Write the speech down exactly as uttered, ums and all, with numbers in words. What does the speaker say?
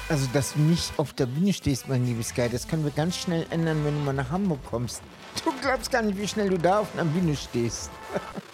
Also, dass du nicht auf der Bühne stehst, mein liebes Guy, das können wir ganz schnell ändern, wenn du mal nach Hamburg kommst. Du glaubst gar nicht, wie schnell du da auf 'ner Bühne stehst.